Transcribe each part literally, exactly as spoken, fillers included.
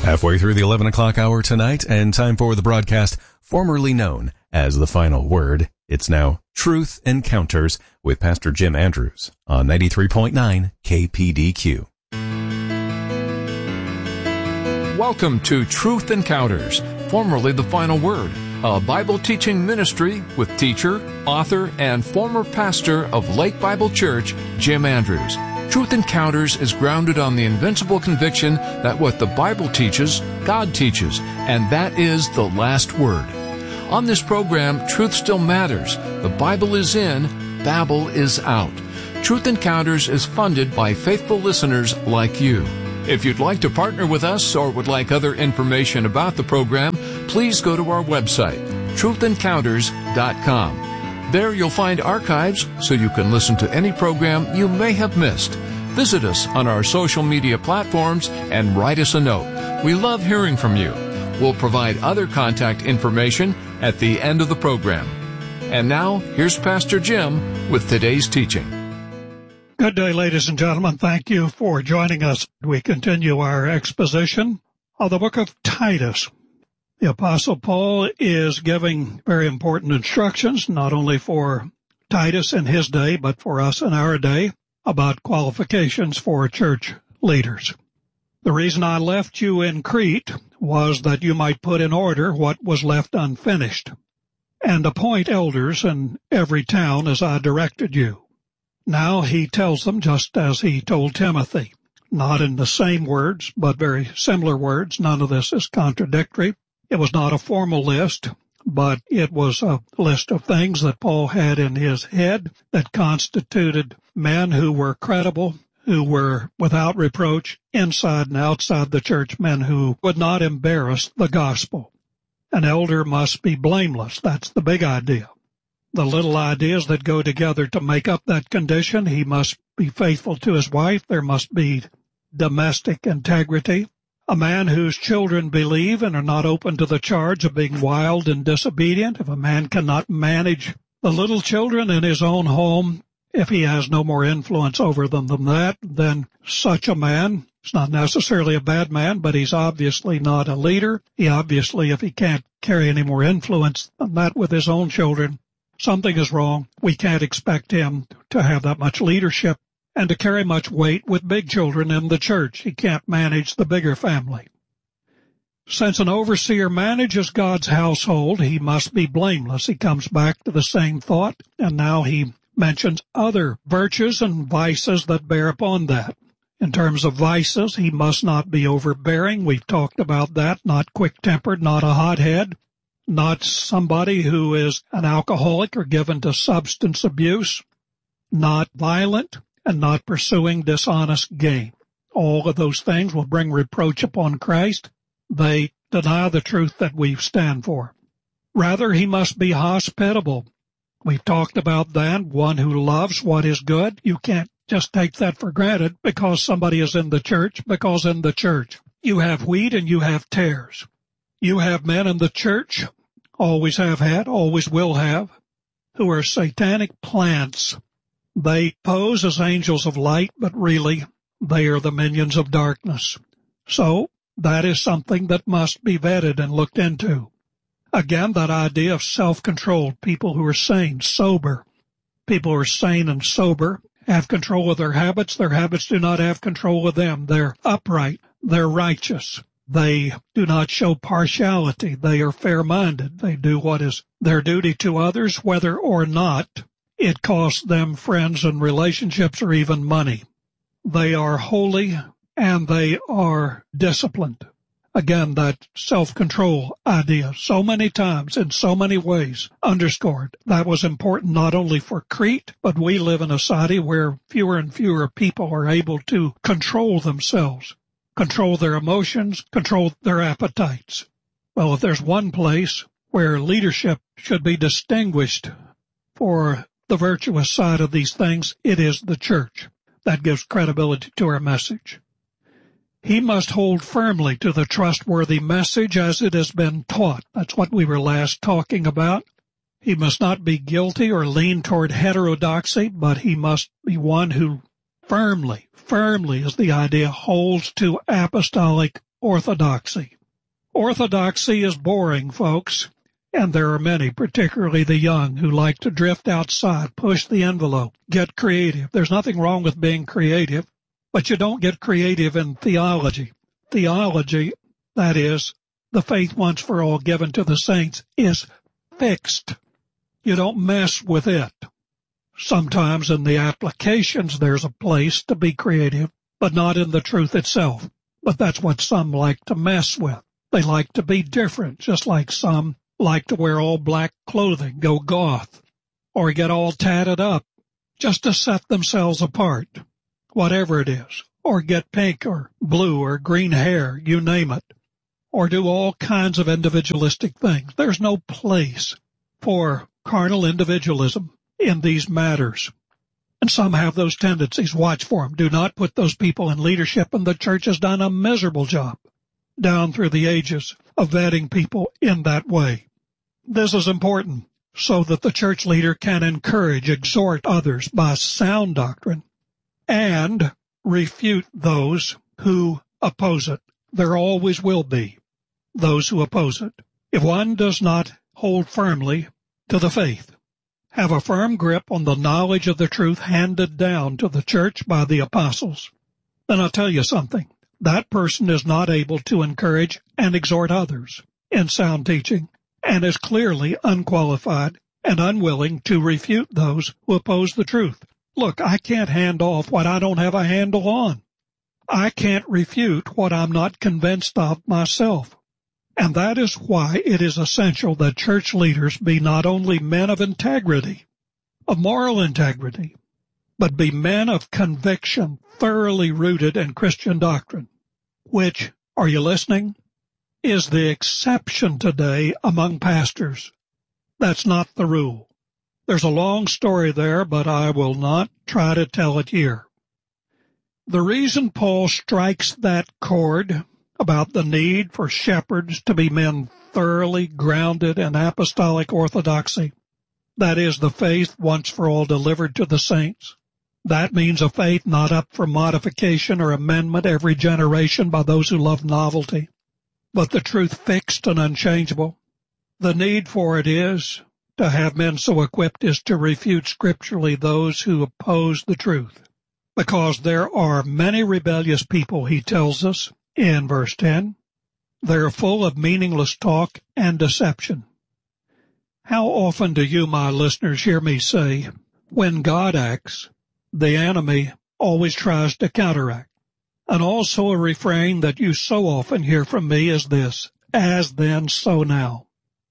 Halfway through the eleven o'clock hour tonight, and time for the broadcast formerly known as The Final Word. It's now Truth Encounters with Pastor Jim Andrews on ninety-three point nine K P D Q. Welcome to Truth Encounters, formerly The Final Word, a Bible teaching ministry with teacher, author, and former pastor of Lake Bible Church, Jim Andrews. Truth Encounters is grounded on the invincible conviction that what the Bible teaches, God teaches, and that is the last word. On this program, truth still matters. The Bible is in, Babel is out. Truth Encounters is funded by faithful listeners like you. If you'd like to partner with us or would like other information about the program, please go to our website, truth encounters dot com. There you'll find archives so you can listen to any program you may have missed. Visit us on our social media platforms and write us a note. We love hearing from you. We'll provide other contact information at the end of the program. And now, here's Pastor Jim with today's teaching. Good day, ladies and gentlemen. Thank you for joining us. We continue our exposition of the book of Titus. The Apostle Paul is giving very important instructions, not only for Titus in his day, but for us in our day, about qualifications for church leaders. The reason I left you in Crete was that you might put in order what was left unfinished, and appoint elders in every town as I directed you. Now he tells them just as he told Timothy, not in the same words, but very similar words. None of this is contradictory. It was not a formal list, but it was a list of things that Paul had in his head that constituted men who were credible, who were without reproach inside and outside the church, men who would not embarrass the gospel. An elder must be blameless. That's the big idea. The little ideas that go together to make up that condition: he must be faithful to his wife. There must be domestic integrity. A man whose children believe and are not open to the charge of being wild and disobedient. If a man cannot manage the little children in his own home, if he has no more influence over them than that, then such a man is not necessarily a bad man, but he's obviously not a leader. He obviously, if he can't carry any more influence than that with his own children, something is wrong. We can't expect him to have that much leadership and to carry much weight with big children in the church. He can't manage the bigger family. Since an overseer manages God's household, he must be blameless. He comes back to the same thought, and now he mentions other virtues and vices that bear upon that. In terms of vices, he must not be overbearing. We've talked about that. Not quick-tempered, not a hothead, not somebody who is an alcoholic or given to substance abuse, not violent, and not pursuing dishonest gain. All of those things will bring reproach upon Christ. They deny the truth that we stand for. Rather, he must be hospitable. We've talked about that, one who loves what is good. You can't just take that for granted because somebody is in the church, because in the church you have wheat and you have tares. You have men in the church, always have had, always will have, who are satanic plants. They pose as angels of light, but really they are the minions of darkness. So that is something that must be vetted and looked into. Again, that idea of self-control, people who are sane, sober. People who are sane and sober have control of their habits. Their habits do not have control of them. They're upright. They're righteous. They do not show partiality. They are fair-minded. They do what is their duty to others, whether or not it costs them friends and relationships or even money. They are holy and they are disciplined. Again, that self-control idea, so many times, in so many ways, underscored. That was important not only for Crete, but we live in a society where fewer and fewer people are able to control themselves, control their emotions, control their appetites. Well, if there's one place where leadership should be distinguished for the virtuous side of these things, it is the church. That gives credibility to our message. He must hold firmly to the trustworthy message as it has been taught. That's what we were last talking about. He must not be guilty or lean toward heterodoxy, but he must be one who firmly, firmly is the idea, holds to apostolic orthodoxy. Orthodoxy is boring, folks, and there are many, particularly the young, who like to drift outside, push the envelope, get creative. There's nothing wrong with being creative, but you don't get creative in theology. Theology, that is, the faith once for all given to the saints, is fixed. You don't mess with it. Sometimes in the applications there's a place to be creative, but not in the truth itself. But that's what some like to mess with. They like to be different, just like some like to wear all black clothing, go goth, or get all tatted up just to set themselves apart, whatever it is, or get pink or blue or green hair, you name it, or do all kinds of individualistic things. There's no place for carnal individualism in these matters. And some have those tendencies. Watch for them. Do not put those people in leadership, and the church has done a miserable job down through the ages of vetting people in that way. This is important so that the church leader can encourage, exhort others by sound doctrine and refute those who oppose it. There always will be those who oppose it. If one does not hold firmly to the faith, have a firm grip on the knowledge of the truth handed down to the church by the apostles, then I'll tell you something. That person is not able to encourage and exhort others in sound teaching and is clearly unqualified and unwilling to refute those who oppose the truth. Look, I can't hand off what I don't have a handle on. I can't refute what I'm not convinced of myself. And that is why it is essential that church leaders be not only men of integrity, of moral integrity, but be men of conviction, thoroughly rooted in Christian doctrine, which, are you listening, is the exception today among pastors. That's not the rule. There's a long story there, but I will not try to tell it here. The reason Paul strikes that chord about the need for shepherds to be men thoroughly grounded in apostolic orthodoxy, that is, the faith once for all delivered to the saints. That means a faith not up for modification or amendment every generation by those who love novelty, but the truth fixed and unchangeable. The need for it is to have men so equipped as to refute scripturally those who oppose the truth, because there are many rebellious people, he tells us in verse ten. They're full of meaningless talk and deception. How often do you, my listeners, hear me say, when God acts, the enemy always tries to counteract? And also a refrain that you so often hear from me is this: as then, so now.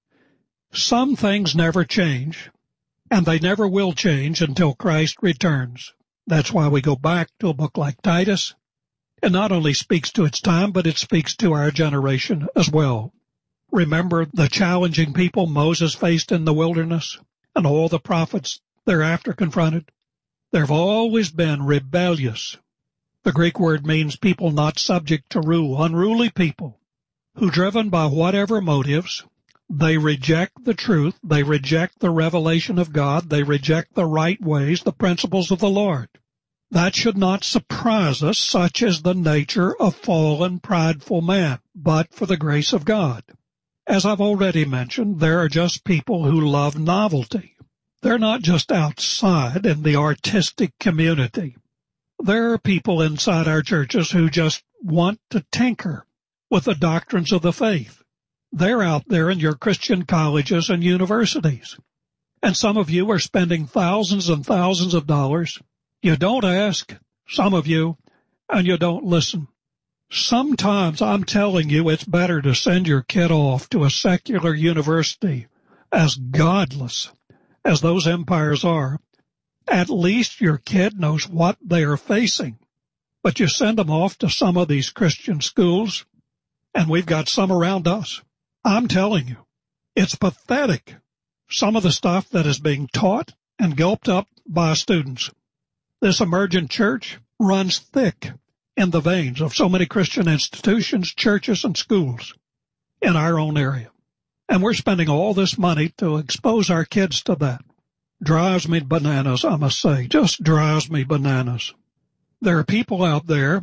Some things never change, and they never will change until Christ returns. That's why we go back to a book like Titus. It not only speaks to its time, but it speaks to our generation as well. Remember the challenging people Moses faced in the wilderness and all the prophets thereafter confronted? There have always been rebellious. The Greek word means people not subject to rule, unruly people who, driven by whatever motives, they reject the truth, they reject the revelation of God, they reject the right ways, the principles of the Lord. That should not surprise us, such is the nature of fallen, prideful man, but for the grace of God. As I've already mentioned, there are just people who love novelty. They're not just outside in the artistic community. There are people inside our churches who just want to tinker with the doctrines of the faith. They're out there in your Christian colleges and universities. And some of you are spending thousands and thousands of dollars. You don't ask, some of you, and you don't listen. Sometimes I'm telling you it's better to send your kid off to a secular university, as godless as those empires are. At least your kid knows what they are facing. But you send them off to some of these Christian schools, and we've got some around us. I'm telling you, it's pathetic, some of the stuff that is being taught and gulped up by students. This emergent church runs thick in the veins of so many Christian institutions, churches, and schools in our own area. And we're spending all this money to expose our kids to that. Drives me bananas, I must say. Just drives me bananas. There are people out there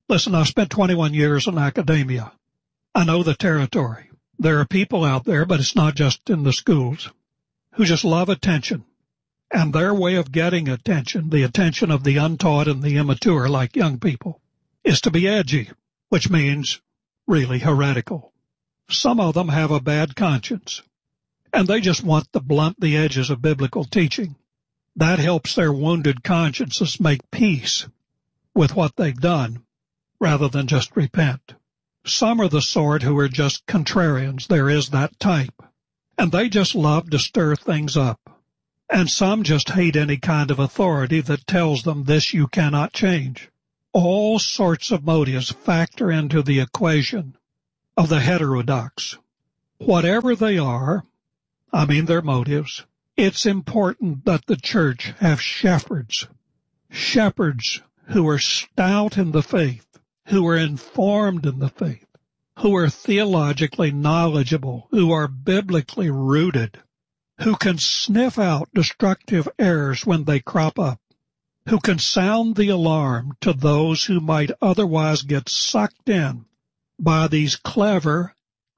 Listen, I've spent twenty-one years in academia. I know the territory. There are people out there, but it's not just in the schools, who just love attention. And their way of getting attention, the attention of the untaught and the immature, like young people, is to be edgy, which means really heretical. Some of them have a bad conscience, and they just want to blunt the edges of biblical teaching. That helps their wounded consciences make peace with what they've done rather than just repent. Some are the sort who are just contrarians. There is that type. And they just love to stir things up. And some just hate any kind of authority that tells them this you cannot change. All sorts of motives factor into the equation of the heterodox. Whatever they are, I mean their motives, it's important that the church have shepherds. Shepherds who are stout in the faith, who are informed in the faith, who are theologically knowledgeable, who are biblically rooted, who can sniff out destructive errors when they crop up, who can sound the alarm to those who might otherwise get sucked in by these clever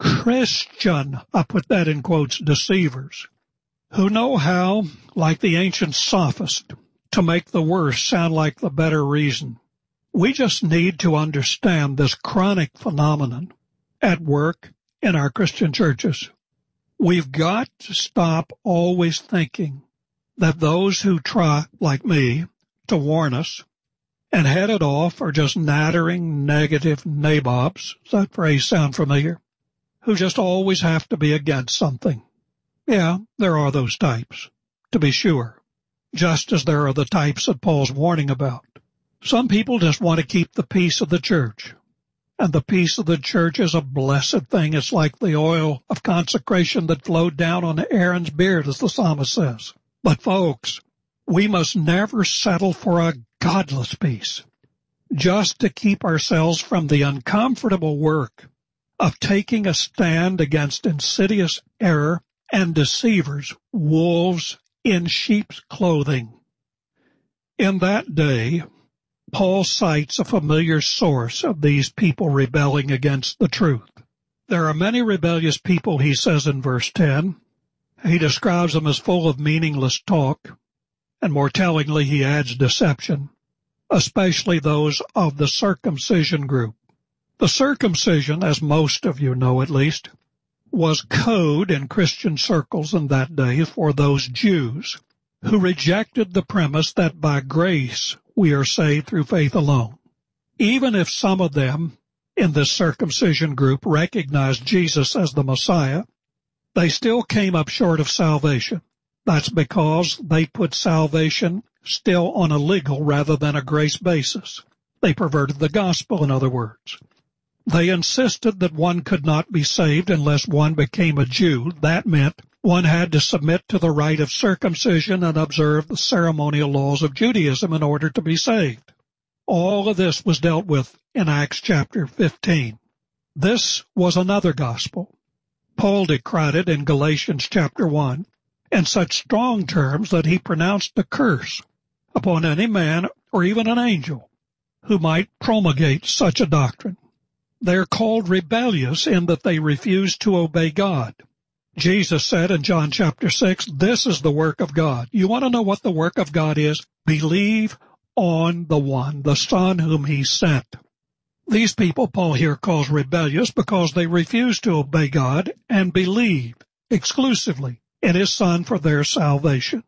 Christian, I put that in quotes, deceivers, who know how, like the ancient sophist, to make the worst sound like the better reason. We just need to understand this chronic phenomenon at work in our Christian churches. We've got to stop always thinking that those who try, like me, to warn us and head it off are just nattering, negative nabobs. Does that phrase sound familiar? Who just always have to be against something. Yeah, there are those types, to be sure, just as there are the types that Paul's warning about. Some people just want to keep the peace of the church. And the peace of the church is a blessed thing. It's like the oil of consecration that flowed down on Aaron's beard, as the psalmist says. But folks, we must never settle for a godless peace, just to keep ourselves from the uncomfortable work of taking a stand against insidious error and deceivers, wolves in sheep's clothing. In that day, Paul cites a familiar source of these people rebelling against the truth. There are many rebellious people, he says in verse ten. He describes them as full of meaningless talk, and more tellingly, he adds deception, especially those of the circumcision group. The circumcision, as most of you know at least, was code in Christian circles in that day for those Jews who rejected the premise that by grace we are saved through faith alone. Even if some of them in this circumcision group recognized Jesus as the Messiah, they still came up short of salvation. That's because they put salvation still on a legal rather than a grace basis. They perverted the gospel, in other words. They insisted that one could not be saved unless one became a Jew. That meant one had to submit to the rite of circumcision and observe the ceremonial laws of Judaism in order to be saved. All of this was dealt with in Acts chapter fifteen. This was another gospel. Paul decried it in Galatians chapter one in such strong terms that he pronounced a curse upon any man or even an angel who might promulgate such a doctrine. They're called rebellious in that they refuse to obey God. Jesus said in John chapter six, this is the work of God. You want to know what the work of God is? Believe on the one, the Son whom he sent. These people Paul here calls rebellious because they refuse to obey God and believe exclusively in his Son for their salvation.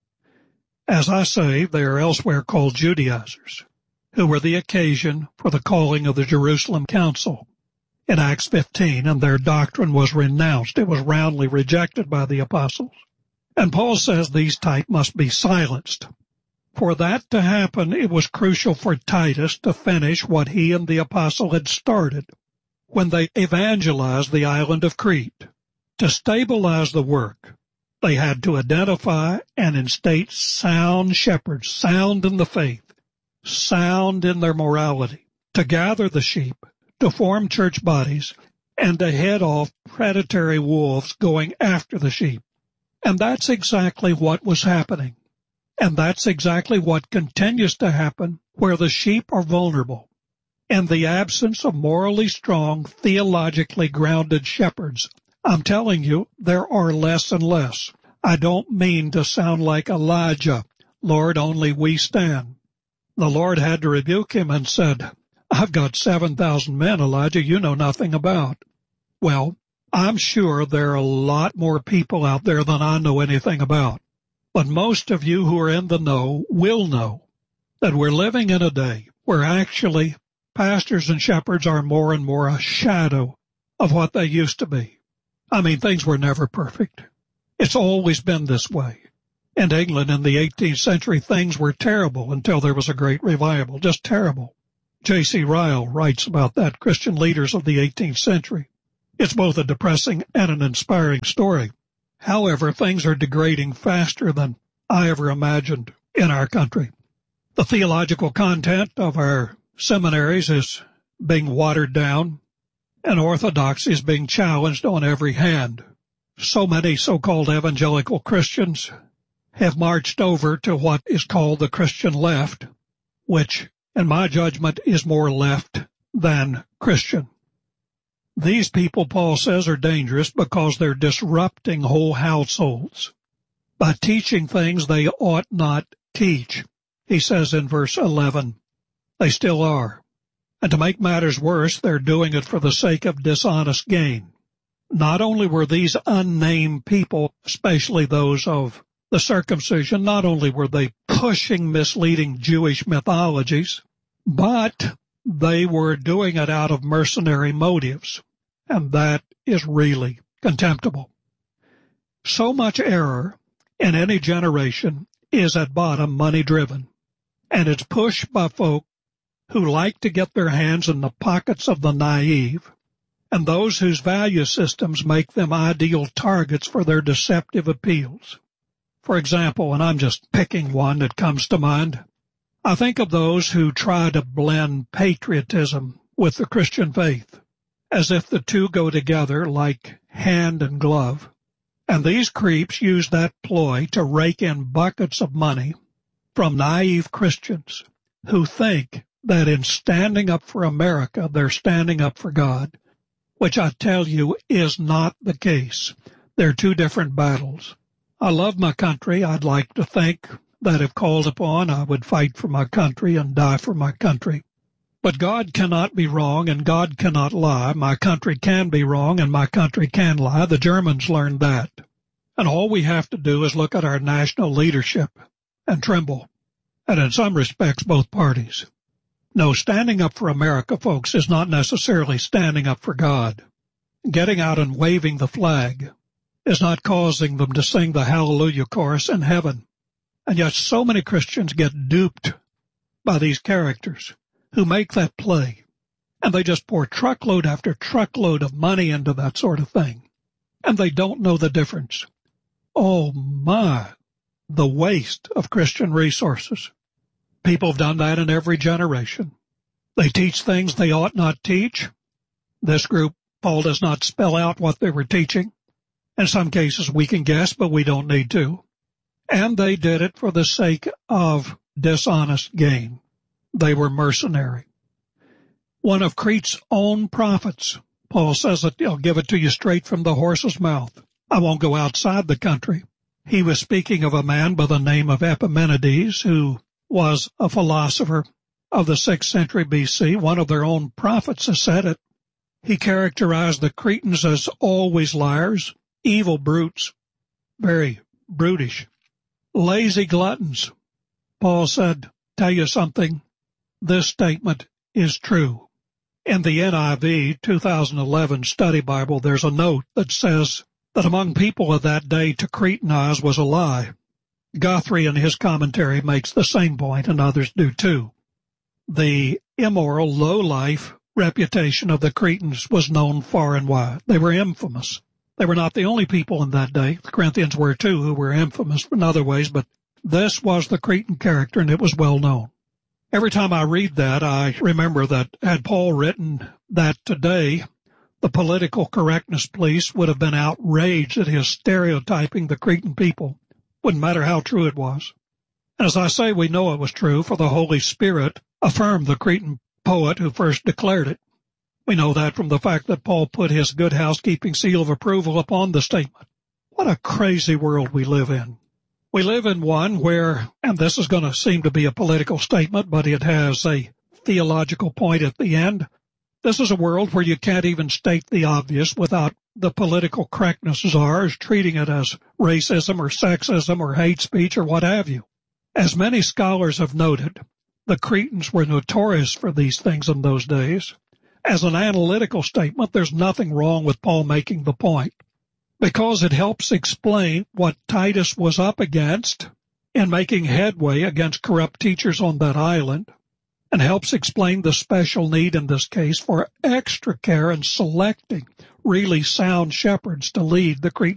As I say, they are elsewhere called Judaizers, who were the occasion for the calling of the Jerusalem Council in Acts fifteen, and their doctrine was renounced. It was roundly rejected by the apostles. And Paul says these type must be silenced. For that to happen, it was crucial for Titus to finish what he and the apostle had started when they evangelized the island of Crete. To stabilize the work, they had to identify and instate sound shepherds, sound in the faith, sound in their morality, to gather the sheep, to form church bodies, and to head off predatory wolves going after the sheep. And that's exactly what was happening. And that's exactly what continues to happen where the sheep are vulnerable. In the absence of morally strong, theologically grounded shepherds, I'm telling you, there are less and less. I don't mean to sound like Elijah. Lord, only we stand. The Lord had to rebuke him and said, I've got seven thousand men, Elijah, you know nothing about. Well, I'm sure there are a lot more people out there than I know anything about. But most of you who are in the know will know that we're living in a day where actually pastors and shepherds are more and more a shadow of what they used to be. I mean, things were never perfect. It's always been this way. In England in the eighteenth century, things were terrible until there was a great revival, just terrible. J C Ryle writes about that, Christian leaders of the eighteenth century. It's both a depressing and an inspiring story. However, things are degrading faster than I ever imagined in our country. The theological content of our seminaries is being watered down, and orthodoxy is being challenged on every hand. So many so-called evangelical Christians have marched over to what is called the Christian left, which, in my judgment, is more left than Christian. These people, Paul says, are dangerous because they're disrupting whole households by teaching things they ought not teach. He says in verse eleven, they still are. And to make matters worse, they're doing it for the sake of dishonest gain. Not only were these unnamed people, especially those of the circumcision, not only were they pushing misleading Jewish mythologies, but they were doing it out of mercenary motives, and that is really contemptible. So much error in any generation is at bottom money-driven, and it's pushed by folk who like to get their hands in the pockets of the naive and those whose value systems make them ideal targets for their deceptive appeals. For example, and I'm just picking one that comes to mind, I think of those who try to blend patriotism with the Christian faith, as if the two go together like hand and glove. And these creeps use that ploy to rake in buckets of money from naive Christians who think that in standing up for America, they're standing up for God, which I tell you is not the case. They're two different battles. I love my country. I'd like to think that if called upon, I would fight for my country and die for my country. But God cannot be wrong and God cannot lie. My country can be wrong and my country can lie. The Germans learned that. And all we have to do is look at our national leadership and tremble. And in some respects, both parties. No, standing up for America, folks, is not necessarily standing up for God. Getting out and waving the flag is not causing them to sing the Hallelujah chorus in heaven. And yet so many Christians get duped by these characters who make that play. And they just pour truckload after truckload of money into that sort of thing. And they don't know the difference. Oh my, the waste of Christian resources. People have done that in every generation. They teach things they ought not teach. This group, Paul does not spell out what they were teaching. In some cases we can guess, but we don't need to. And they did it for the sake of dishonest gain. They were mercenary. One of Crete's own prophets, Paul says that he'll give it to you straight from the horse's mouth. I won't go outside the country. He was speaking of a man by the name of Epimenides, who was a philosopher of the sixth century B C. One of their own prophets has said it. He characterized the Cretans as always liars, evil brutes, very brutish, lazy gluttons. Paul said, tell you something, this statement is true. In the N I V two thousand eleven Study Bible, there's a note that says that among people of that day to Cretanize was a lie. Guthrie in his commentary makes the same point, and others do too. The immoral, low-life reputation of the Cretans was known far and wide. They were infamous. They were not the only people in that day. The Corinthians were too, who were infamous in other ways, but this was the Cretan character, and it was well known. Every time I read that, I remember that had Paul written that today, the political correctness police would have been outraged at his stereotyping the Cretan people. Wouldn't matter how true it was. And as I say, we know it was true, for the Holy Spirit affirmed the Cretan poet who first declared it. We know that from the fact that Paul put his good housekeeping seal of approval upon the statement. What a crazy world we live in. We live in one where, and this is going to seem to be a political statement, but it has a theological point at the end. This is a world where you can't even state the obvious without the political correctness as ours, treating it as racism or sexism or hate speech or what have you. As many scholars have noted, the Cretans were notorious for these things in those days. As an analytical statement, there's nothing wrong with Paul making the point, because it helps explain what Titus was up against in making headway against corrupt teachers on that island, and helps explain the special need in this case for extra care in selecting really sound shepherds to lead the Cretan